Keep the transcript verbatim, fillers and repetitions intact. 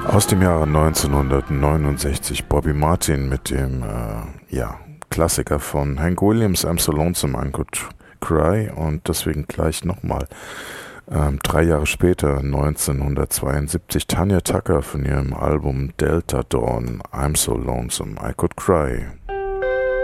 Aus dem Jahre neunzehnhundertneunundsechzig Bobby Martin mit dem äh, ja, Klassiker von Hank Williams, I'm So Lonesome I Could Cry, und deswegen gleich nochmal ähm, drei Jahre später, neunzehnhundertzweiundsiebzig, Tanya Tucker von ihrem Album Delta Dawn, I'm So Lonesome I Could Cry.